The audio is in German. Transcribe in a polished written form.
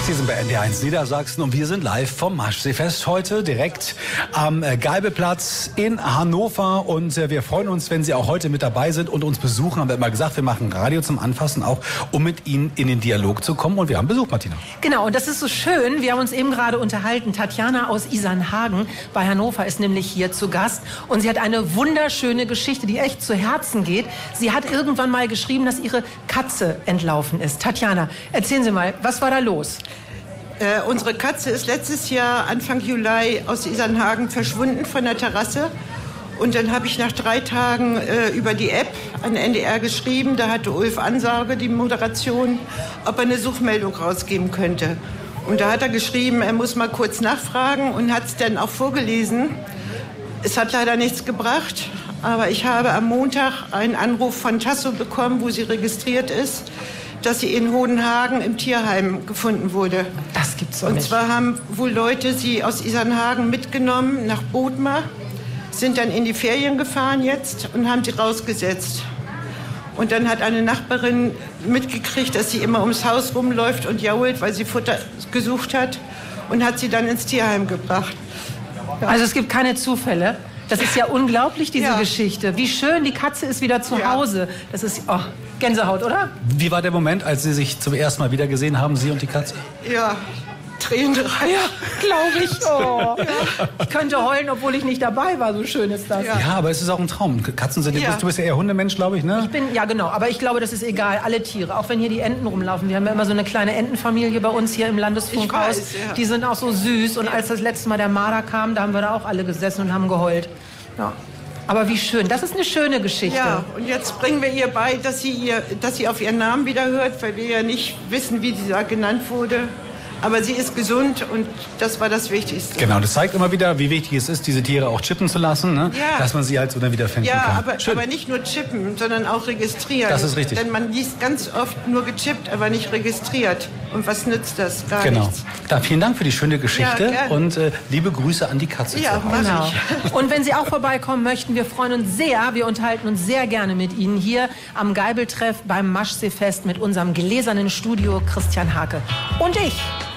Sie sind bei NDR1 Niedersachsen und wir sind live vom Maschseefest heute direkt am Geibelplatz in Hannover. Und wir freuen uns, wenn Sie auch heute mit dabei sind und uns besuchen. Haben wir immer gesagt, wir machen Radio zum Anfassen auch, um mit Ihnen in den Dialog zu kommen. Und wir haben Besuch, Martina. Genau, und das ist so schön. Wir haben uns eben gerade unterhalten. Tatjana aus Isernhagen bei Hannover ist nämlich hier zu Gast. Und sie hat eine wunderschöne Geschichte, die echt zu Herzen geht. Sie hat irgendwann mal geschrieben, dass ihre Katze entlaufen ist. Tatjana, erzählen Sie mal, was war da los? Unsere Katze ist letztes Jahr Anfang Juli aus Isernhagen verschwunden von der Terrasse. Und dann habe ich nach 3 Tagen über die App an NDR geschrieben. Da hatte Ulf Ansage, die Moderation, ob er eine Suchmeldung rausgeben könnte. Und da hat er geschrieben, er muss mal kurz nachfragen und hat es dann auch vorgelesen. Es hat leider nichts gebracht, aber ich habe am Montag einen Anruf von Tasso bekommen, wo sie registriert ist, dass sie in Hodenhagen im Tierheim gefunden wurde. Das gibt's doch nicht. Und zwar haben wohl Leute sie aus Isernhagen mitgenommen nach Bodmer, sind dann in die Ferien gefahren jetzt und haben sie rausgesetzt. Und dann hat eine Nachbarin mitgekriegt, dass sie immer ums Haus rumläuft und jault, weil sie Futter gesucht hat, und hat sie dann ins Tierheim gebracht. Ja. Also es gibt keine Zufälle. Das ist ja unglaublich, diese Geschichte. Wie schön, die Katze ist wieder zu Hause. Das ist Gänsehaut, oder? Wie war der Moment, als Sie sich zum ersten Mal wieder gesehen haben, Sie und die Katze? Ja, Tränenreihe. Ja, glaube ich. Oh. Ja. Ich könnte heulen, obwohl ich nicht dabei war. So schön ist das. Ja, aber es ist auch ein Traum. Katzen sind, du bist ja eher Hundemensch, glaube ich, ne? Ja, genau. Aber ich glaube, das ist egal. Alle Tiere. Auch wenn hier die Enten rumlaufen. Wir haben ja immer so eine kleine Entenfamilie bei uns hier im Landesfunkhaus. Ich weiß, ja. Die sind auch so süß. Und als das letzte Mal der Marder kam, da haben wir da auch alle gesessen und haben geheult. Ja. Aber wie schön. Das ist eine schöne Geschichte. Ja, und jetzt bringen wir ihr bei, dass sie auf ihren Namen wieder hört, weil wir ja nicht wissen, wie sie da genannt wurde. Aber sie ist gesund und das war das Wichtigste. Genau, das zeigt immer wieder, wie wichtig es ist, diese Tiere auch chippen zu lassen, ne? Ja. Dass man sie halt so dann wieder finden kann. Aber nicht nur chippen, sondern auch registrieren. Das ist richtig. Denn man liest ganz oft nur gechippt, aber nicht registriert. Und was nützt das? Gar nichts. Da, vielen Dank für die schöne Geschichte und liebe Grüße an die Katze. Ja, genau. Und wenn Sie auch vorbeikommen möchten, wir freuen uns sehr, wir unterhalten uns sehr gerne mit Ihnen hier am Geibeltreff beim Maschseefest mit unserem gläsernen Studio Christian Hake. Und ich.